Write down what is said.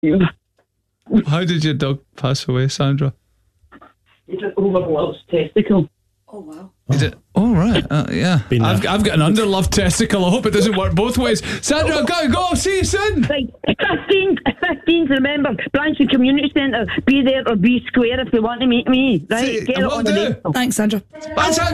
How did your dog pass away, Sandra? He took overloved testicle. Oh, wow. Is it? Oh, right. Yeah. I've got an underloved testicle. I hope it doesn't work both ways. Sandra, go. See you soon. Right, 15th, remember, Blanchard Community Centre. Be there or be square if you want to meet me. Right, See, get it will on the do. next one. Thanks, Sandra. Bye, Sandra.